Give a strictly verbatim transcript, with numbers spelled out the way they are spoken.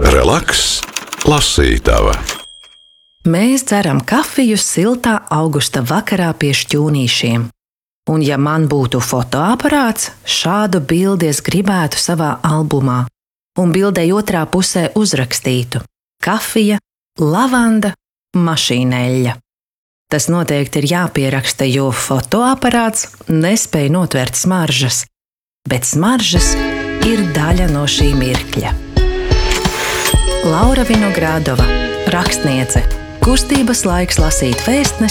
Relaks, lasītava. Mēs dzeram kafiju siltā augusta vakarā pie šķūnīšiem. Un ja man būtu fotoaparāts, šādu bildi es gribētu savā albumā. Un bildei otrā pusē uzrakstītu: kafija, lavanda, mašīneļļa. Tas noteikti ir jāpieraksta, jo fotoaparāts nespēj notvert smaržas, bet smaržas ir daļa no šī mirkļa. Laura Vinogradova, rakstniece, kustības laiks lasīt vēstnesi